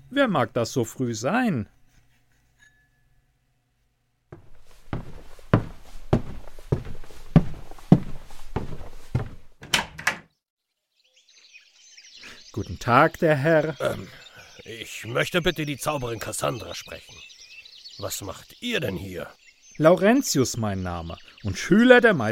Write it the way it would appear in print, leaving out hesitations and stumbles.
Wer mag das so früh sein? Guten Tag, der Herr. Ich möchte bitte die Zauberin Cassandra sprechen. Was macht ihr denn hier? Laurentius mein Name und Schüler der